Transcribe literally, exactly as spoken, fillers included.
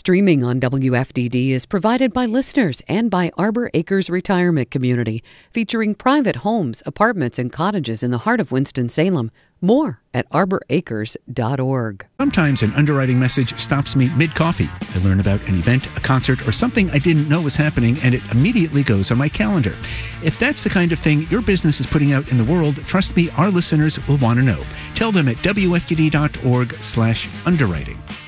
Streaming on W F D D is provided by listeners and by Arbor Acres Retirement Community, featuring private homes, apartments, and cottages in the heart of Winston-Salem. More at arbor acres dot org. Sometimes an underwriting message stops me mid-coffee. I learn about an event, a concert, or something I didn't know was happening, and it immediately goes on my calendar. If that's the kind of thing your business is putting out in the world, trust me, our listeners will want to know. Tell them at W F D D dot org slash underwriting.